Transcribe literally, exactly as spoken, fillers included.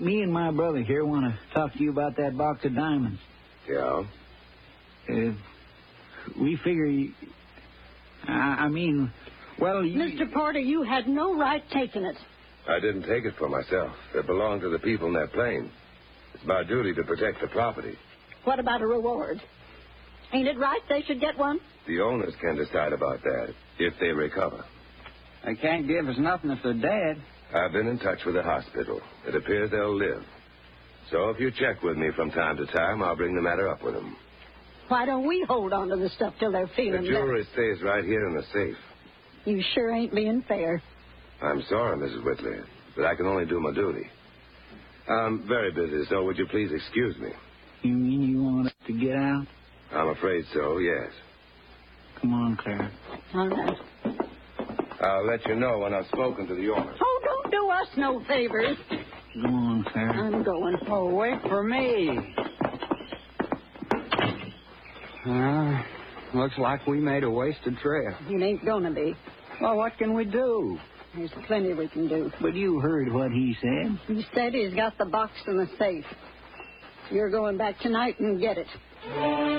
me and my brother here want to talk to you about that box of diamonds. Yeah? Uh, we figure... You, I, I mean, well, you... Mister Porter, you had no right taking it. I didn't take it for myself. It belonged to the people in that plane. It's my duty to protect the property. What about a reward? Ain't it right they should get one? The owners can decide about that, if they recover. They can't give us nothing if they're dead. I've been in touch with the hospital. It appears they'll live. So if you check with me from time to time, I'll bring the matter up with them. Why don't we hold on to the stuff till they're feeling The jewelry better? stays right here in the safe. You sure ain't being fair. I'm sorry, Missus Whitley, but I can only do my duty. I'm very busy, so would you please excuse me? You mean you want us to get out? I'm afraid so, yes. Come on, Clara. All right. I'll let you know when I've spoken to the owner. Oh, don't do us no favors. Go on, Clara. I'm going. Oh, wait for me. Uh, looks like we made a wasted trip. It ain't gonna be. Well, what can we do? There's plenty we can do. But you heard what he said. He said he's got the box in the safe. You're going back tonight and get it.